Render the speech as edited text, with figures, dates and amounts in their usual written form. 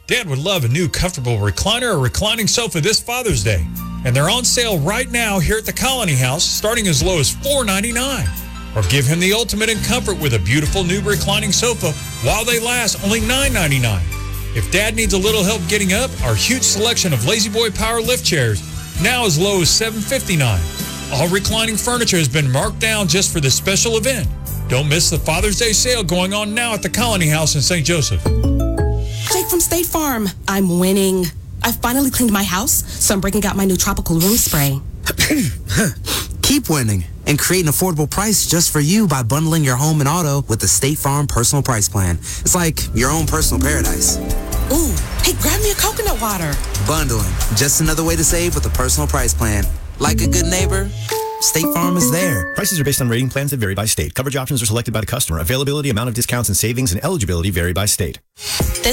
Dad would love a new comfortable recliner or reclining sofa this Father's Day. And they're on sale right now here at the Colony House, starting as low as $4.99. Or give him the ultimate in comfort with a beautiful new reclining sofa while they last, only $9.99. If Dad needs a little help getting up, our huge selection of Lazy Boy Power Lift chairs, now as low as $7.59. All reclining furniture has been marked down just for this special event. Don't miss the Father's Day sale going on now at the Colony House in St. Joseph. Jake from State Farm. I'm winning. I finally cleaned my house, so I'm breaking out my new tropical room spray. Keep winning and create an affordable price just for you by bundling your home and auto with the State Farm Personal Price Plan. It's like your own personal paradise. Ooh, hey, grab me a coconut water. Bundling, just another way to save with a personal price plan. Like a good neighbor, State Farm is there. Prices are based on rating plans that vary by state. Coverage options are selected by the customer. Availability, amount of discounts and savings, and eligibility vary by state.